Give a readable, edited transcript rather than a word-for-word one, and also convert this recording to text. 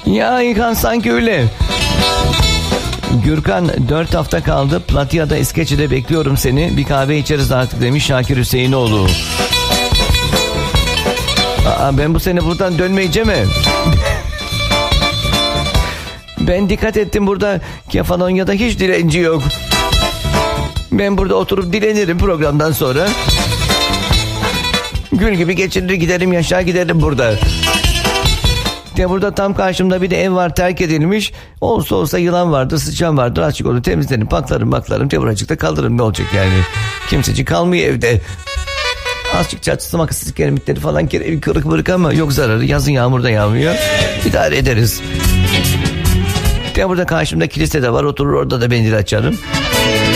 Ya İlhan, sanki öyle. Gürkan, 4 hafta kaldı. Platya'da, İskeçe'de bekliyorum seni. Bir kahve içeriz artık demiş Şakir Hüseyinoğlu. Ben bu sene buradan dönmeyeceğim mi? Ben dikkat ettim, burada Kefalonya'da hiç dilenci yok. Ben burada oturup dilenirim programdan sonra. Gül gibi geçinir giderim, yaşar giderim burada. De burada tam karşımda bir de ev var, terk edilmiş. Olsa olsa yılan vardır, sıçan vardır. Açık olur, temizlerim, paklarım. Tebracıkta kalırım, ne olacak yani. Kimseci kalmıyor evde. Azıcık çatısı makasız kiremitleri falan, evi kırık mırık ama yok zararı. Yazın yağmur da yağmıyor. İdare ederiz. De burada karşımda kilise de var, oturur orada da mendil açarım.